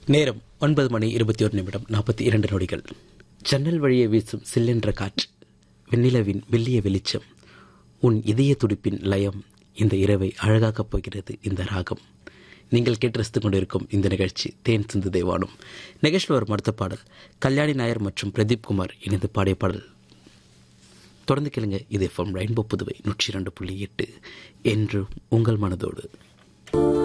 நேரம் 9:21:42. ஜன்னல் வழியே வீசும் சில்லென்ற காற்று, வெண்ணிலவின் மெல்லிய வெளிச்சம், உன் இதய துடிப்பின் லயம், இந்த இரவை அழகாக்கப் போகிறது இந்த ராகம். நீங்கள் கேட்டு ரசித்துக் கொண்டிருக்கும் இந்த நிகழ்ச்சி தேன் சிந்து தேவானம். நிகழ்ச்சியில் வரும் அடுத்த பாடல் கல்யாணி நாயர் மற்றும் பிரதீப் குமார் இணைந்து பாடிய பாடல். தொடர்ந்து கேளுங்க. இது FM ரெயின்போ புதுவை 102.8 என்றும் உங்கள் மனதோடு.